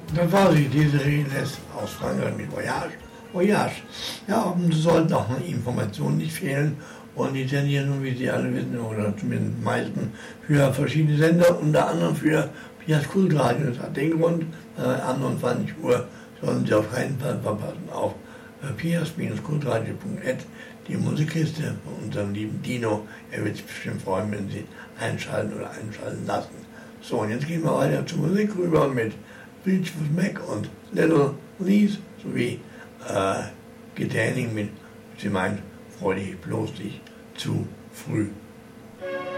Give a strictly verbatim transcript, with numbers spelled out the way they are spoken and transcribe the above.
Das war sie, diese Release aus Frankreich mit Voyage. Voyage. Ja, und es sollten auch noch Informationen nicht fehlen. Und die tendieren, wie Sie alle wissen, oder zumindest die meisten, für verschiedene Sender, unter anderem für Pias Kultradio. Das hat den Grund, bei einundzwanzig Uhr sollen Sie auf keinen Fall verpassen auf pias kultradio punkt net die Musikkiste von unserem lieben Dino. Er wird sich bestimmt freuen, wenn Sie einschalten oder einschalten lassen. So, und jetzt gehen wir weiter zur Musik rüber mit Fleetwood Mac und Little Lees sowie äh, Getaining mit, sie meint, freu dich bloß nicht zu früh.